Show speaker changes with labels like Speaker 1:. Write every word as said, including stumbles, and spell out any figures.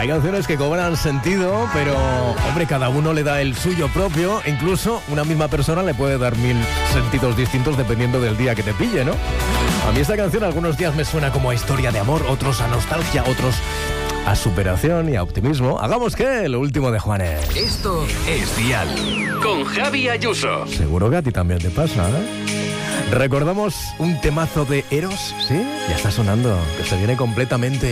Speaker 1: Hay canciones que cobran sentido, pero, hombre, cada uno le da el suyo propio. Incluso una misma persona le puede dar mil sentidos distintos dependiendo del día que te pille, ¿no? A mí esta canción algunos días me suena como a historia de amor, otros a nostalgia, otros a superación y a optimismo. Hagamos que lo último de Juanes.
Speaker 2: Esto es Dial con Javi Ayuso.
Speaker 1: Seguro que a ti también te pasa, ¿eh? Recordamos un temazo de Eros, ¿sí? Ya está sonando, que se viene completamente